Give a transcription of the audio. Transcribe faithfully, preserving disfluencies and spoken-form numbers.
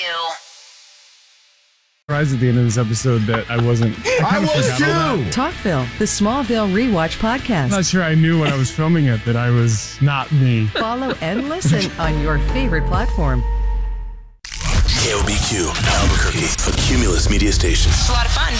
Surprised at the end of this episode that I wasn't. I, I was too. Talkville, the Smallville Rewatch podcast. I'm not sure I knew when I was filming it that I was not me. Follow and listen on your favorite platform. K O B Q, Albuquerque, a Cumulus media station. It's a lot of fun.